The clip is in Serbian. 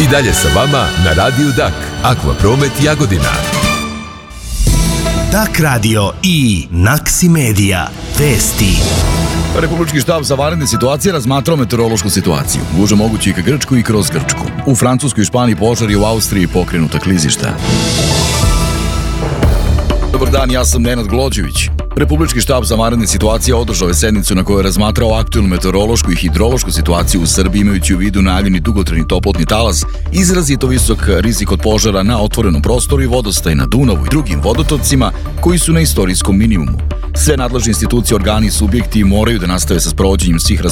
I dalje sa vama na Radiju Dak, Akvapromet Jagodina. Dak radio i Naksi Medija. Vesti. Republički štab za vanredne situacije razmatrao meteorološku situaciju. Gužva moguće i ka Grčku i kroz Grčku. U Francuskoj i Španiji požari, u Austriji pokrenuta klizišta. Dobar dan, ja sam Nenad Glođević. Republički štab za vanredne situacije održao je sednicu na kojoj je razmatrao aktuelnu meteorološku i hidrološku situaciju u Srbiji, imajući u vidu najavljeni dugotrajni toplotni talas, izrazito visok rizik od požara na otvorenom prostoru i vodostaj na Dunavu i drugim vodotocima koji su na istorijskom minimumu. Sve nadležne institucije, organi i subjekti moraju da nastave sa sprovođenjem svih